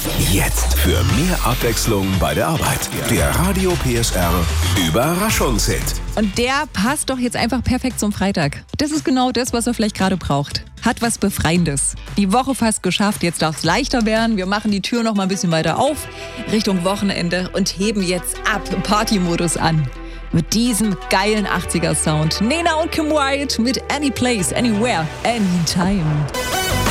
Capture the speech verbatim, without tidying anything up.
Jetzt für mehr Abwechslung bei der Arbeit. Der Radio P S R Überraschungshit. Und der passt doch jetzt einfach perfekt zum Freitag. Das ist genau das, was er vielleicht gerade braucht. Hat was Befreiendes. Die Woche fast geschafft, jetzt darf es leichter werden. Wir machen die Tür noch mal ein bisschen weiter auf, Richtung Wochenende und heben jetzt ab, Partymodus an. Mit diesem geilen achtziger Sound. Nena und Kim Wilde mit Any Place, Anywhere, Anytime.